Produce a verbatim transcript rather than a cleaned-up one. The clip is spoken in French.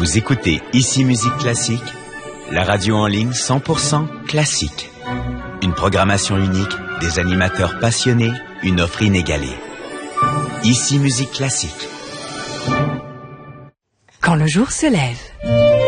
Vous écoutez Ici Musique Classique, la radio en ligne cent pour cent classique. Une programmation unique, des animateurs passionnés, une offre inégalée. Ici Musique Classique. Quand le jour se lève.